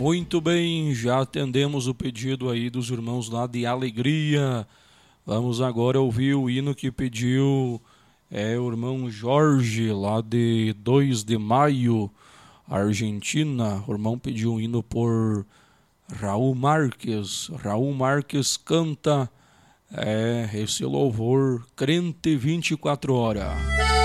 Muito bem, já atendemos o pedido aí dos irmãos lá de Alegria. Vamos agora ouvir o hino que pediu o irmão Jorge, lá de 2 de Maio, Argentina. O irmão pediu um hino por Raul Marques. Raul Marques canta esse louvor Crente 24 Horas.